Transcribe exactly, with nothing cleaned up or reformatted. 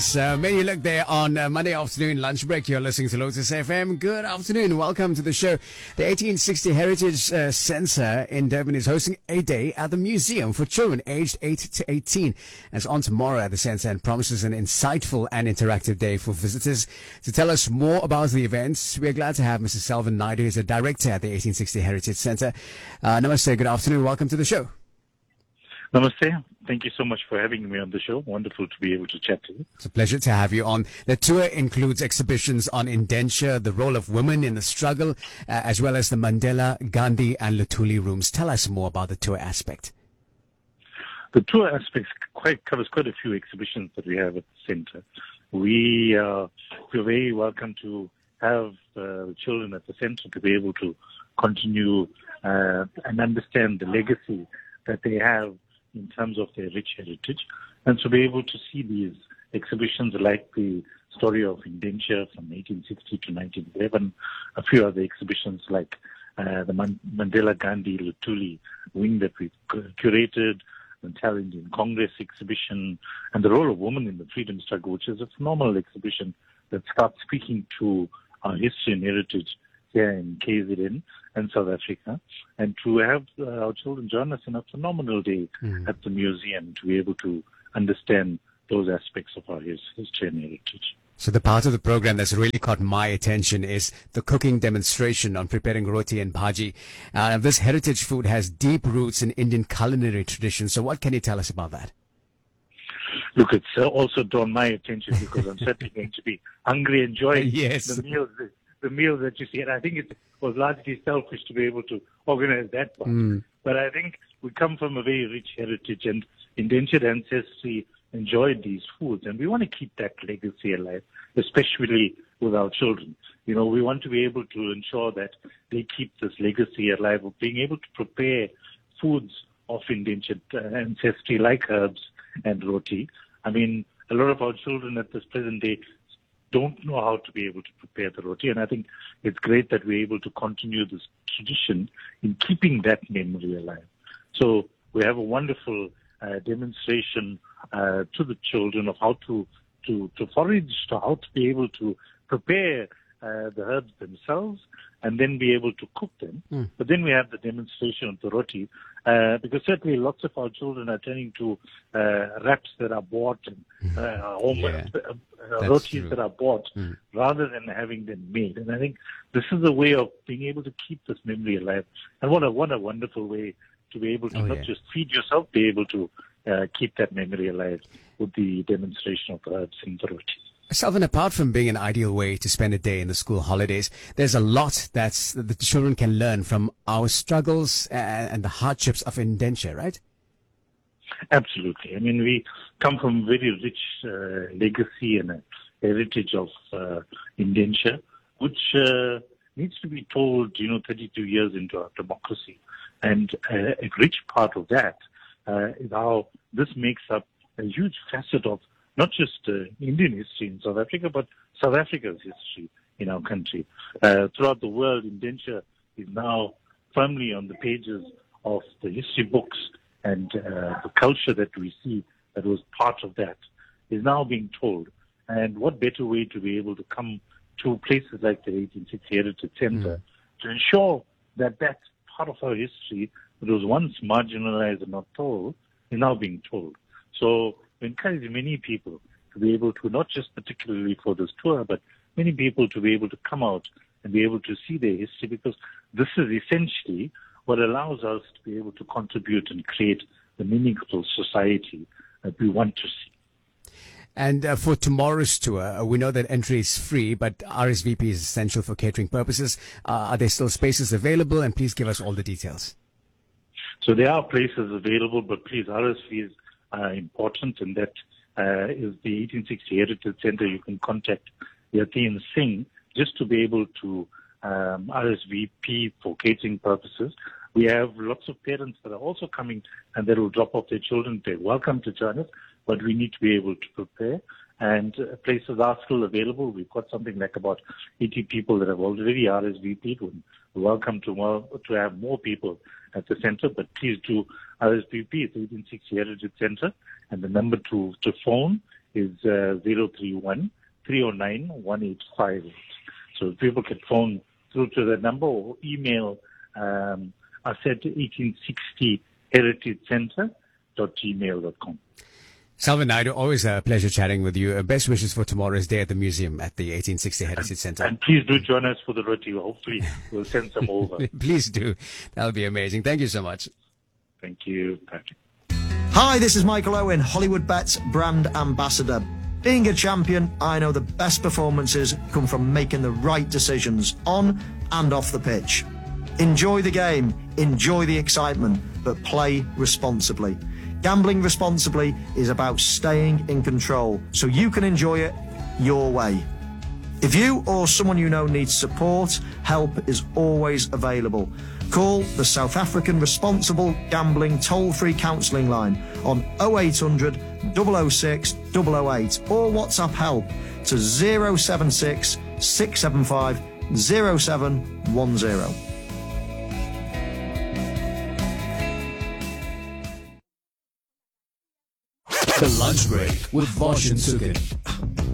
So, may you look there on uh, Monday afternoon lunch break. You're listening to Lotus F M. Good afternoon. Welcome to the show. The eighteen sixty Heritage uh, Centre in Durban is hosting a day at the museum for children aged eight to eighteen. It's on tomorrow at the centre and promises an insightful and interactive day for visitors. To tell us more about the events, we're glad to have Missus Selvin Naidoo, who is a director at the eighteen sixty Heritage Centre. Uh, namaste. Good afternoon. Welcome to the show. Namaste. Thank you so much for having me on the show. Wonderful to be able to chat to you. It's a pleasure to have you on. The tour includes exhibitions on indenture, the role of women in the struggle, uh, as well as the Mandela, Gandhi and Luthuli rooms. Tell us more about the tour aspect. The tour aspect quite covers quite a few exhibitions that we have at the centre. We uh, feel very welcome to have uh, the children at the centre to be able to continue uh, and understand the legacy that they have in terms of their rich heritage, and to be able to see these exhibitions like the story of indenture from eighteen sixty to nineteen eleven, a few other exhibitions like uh, the Man- Mandela Gandhi Luthuli wing that we curated, the Tal Indian Congress exhibition, and the role of women in the freedom struggle, which is a phenomenal exhibition that starts speaking to our history and heritage here in K Z N and South Africa, and to have uh, our children join us in a phenomenal day mm. at the museum to be able to understand those aspects of our history and heritage. So the part of the program that's really caught my attention is the cooking demonstration on preparing roti and bhaji. Uh, this heritage food has deep roots in Indian culinary tradition. So what can you tell us about that? Look, it's uh, also drawn my attention because I'm certainly going to be hungry enjoying yes. the meals. the meals that you see. And I think it was largely selfish to be able to organize that part. Mm. But I think we come from a very rich heritage, and indentured ancestry enjoyed these foods. And we want to keep that legacy alive, especially with our children. You know, we want to be able to ensure that they keep this legacy alive of being able to prepare foods of indentured uh, ancestry like herbs and roti. I mean, a lot of our children at this present day don't know how to be able to prepare the roti. And I think it's great that we're able to continue this tradition in keeping that memory alive. So we have a wonderful uh, demonstration uh, to the children of how to, to, to forage, to how to be able to prepare uh, the herbs themselves and then be able to cook them. Mm. But then we have the demonstration of the roti, uh, because certainly lots of our children are turning to uh, wraps that are bought and uh, home yeah, uh, uh, rotis true. that are bought mm. rather than having them made. And I think this is a way of being able to keep this memory alive. And what a, what a wonderful way to be able to oh, not yeah. just feed yourself, be able to uh, keep that memory alive with the demonstration of the herbs and the roti. Selvin, apart from being an ideal way to spend a day in the school holidays, there's a lot that's, that the children can learn from our struggles and, and the hardships of indenture, right? Absolutely. I mean, we come from very rich uh, legacy and a heritage of uh, indenture, which uh, needs to be told, you know, thirty-two years into our democracy. And uh, a rich part of that uh, is how this makes up a huge facet of not just uh, Indian history in South Africa, but South Africa's history in our country. Uh, throughout the world, indenture is now firmly on the pages of the history books, and uh, the culture that we see that was part of that is now being told. And what better way to be able to come to places like the eighteen sixty Heritage Centre mm. to ensure that that part of our history that was once marginalized and not told is now being told. So we encourage many people to be able to, not just particularly for this tour, but many people to be able to come out and be able to see their history, because this is essentially what allows us to be able to contribute and create the meaningful society that we want to see. And uh, for tomorrow's tour, uh, we know that entry is free, but R S V P is essential for catering purposes. Uh, are there still spaces available? And please give us all the details. So there are places available, but please, R S V is uh, important, and that uh, is the eighteen sixty Heritage Centre. You can contact Yatin Singh just to be able to um, R S V P for catering purposes. We have lots of parents that are also coming and that will drop off their children. They're welcome to join us, but we need to be able to prepare. And uh, places are still available. We've got something like about eighty people that have already R S V P'd. We're welcome to more, to have more people at the centre, but please do R S V P. It's eighteen sixty Heritage Centre, and the number to, to phone is uh, zero three one, three zero nine, one eight five eight. So people can phone through to the number or email um, us at eighteen sixty heritage centre dot gmail dot com. Selvan Naidu, always a pleasure chatting with you. Uh, best wishes for tomorrow's day at the museum at the eighteen sixty Heritage Centre. And please do join us for the roti. Hopefully we'll send some over. Please do. That'll be amazing. Thank you so much. Thank you, Patrick. Hi, this is Michael Owen, Hollywood Bets brand ambassador. Being a champion, I know the best performances come from making the right decisions on and off the pitch. Enjoy the game, enjoy the excitement, but play responsibly. Gambling responsibly is about staying in control so you can enjoy it your way. If you or someone you know needs support, help is always available. Call the South African Responsible Gambling toll-free counselling line on oh eight hundred, double oh six, double oh eight or WhatsApp help to zero seven six, six seven five, zero seven one zero. The Lunch Break with Vosh and Sugin.